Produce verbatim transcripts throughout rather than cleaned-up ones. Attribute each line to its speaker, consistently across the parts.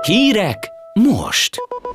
Speaker 1: Hírek most!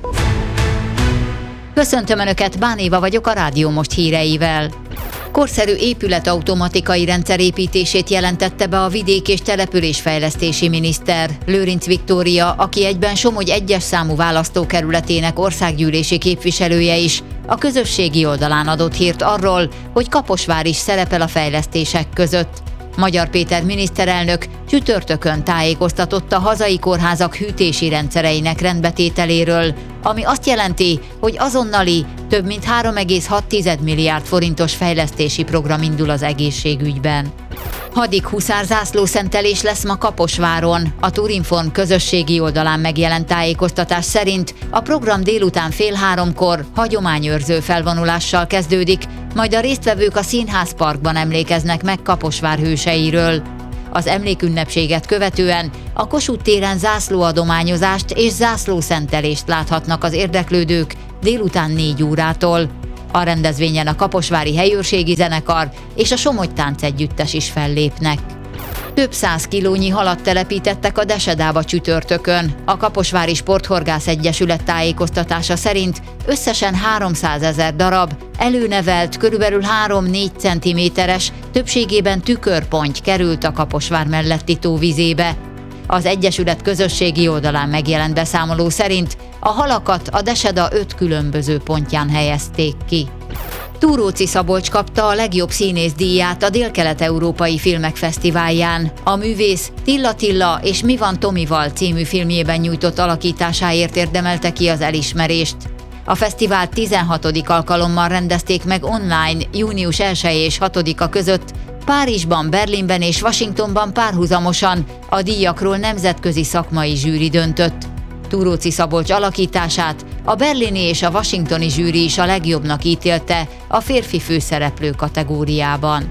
Speaker 2: Köszöntöm Önöket, Bán Éva vagyok a Rádió Most híreivel. Korszerű épületautomatikai rendszer építését jelentette be a vidék- és településfejlesztési miniszter, Lőrinc Viktória, aki egyben Somogy egyes számú választókerületének országgyűlési képviselője is, a közösségi oldalán adott hírt arról, hogy Kaposvár is szerepel a fejlesztések között. Magyar Péter miniszterelnök csütörtökön tájékoztatott a hazai kórházak hűtési rendszereinek rendbetételéről, ami azt jelenti, hogy azonnali, több mint három egész hat milliárd forintos fejlesztési program indul az egészségügyben. Hadik huszárzászlószentelés lesz ma Kaposváron. A Turinform közösségi oldalán megjelent tájékoztatás szerint a program délután fél háromkor hagyományőrző felvonulással kezdődik, majd a résztvevők a Színházparkban emlékeznek meg Kaposvár hőseiről. Az emlékünnepséget követően a Kossuth téren zászlóadományozást és zászlószentelést láthatnak az érdeklődők délután négy órától. A rendezvényen a Kaposvári Helyőrségi Zenekar és a Somogy Táncegyüttes is fellépnek. Több száz kilónyi halat telepítettek a Desedába csütörtökön. A Kaposvári Sporthorgász Egyesület tájékoztatása szerint összesen háromszázezer darab, előnevelt, körülbelül három-négy centiméteres, többségében tükörponty került a Kaposvár melletti tóvizébe. Az Egyesület közösségi oldalán megjelent beszámoló szerint a halakat a Deseda öt különböző pontján helyezték ki. Túróczi Szabolcs kapta a legjobb színész díját a Délkelet-európai Filmek Fesztiválján. A művész Tilla Tilla és Mi van Tomival című filmjében nyújtott alakításáért érdemelte ki az elismerést. A fesztivált tizenhatodik alkalommal rendezték meg online június elseje és hatodika között, Párizsban, Berlinben és Washingtonban párhuzamosan a díjakról nemzetközi szakmai zsűri döntött. Túróczi Szabolcs alakítását a berlini és a washingtoni zsűri is a legjobbnak ítélte a férfi főszereplő kategóriában.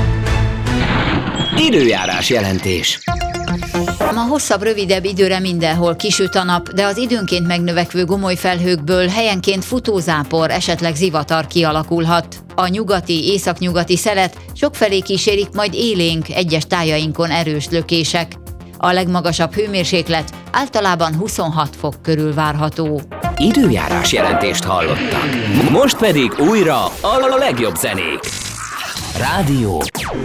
Speaker 1: Időjárás jelentés.
Speaker 2: Ma hosszabb, rövidebb időre mindenhol kisüt a nap, de az időnként megnövekvő gomoly felhőkből helyenként futózápor, esetleg zivatar kialakulhat. A nyugati, északnyugati szelet sokfelé kísérik majd élénk, egyes tájainkon erős lökések. A legmagasabb hőmérséklet általában huszonhat fok körül várható.
Speaker 1: Időjárás jelentést hallottak. Most pedig újra a legjobb zenék. Rádió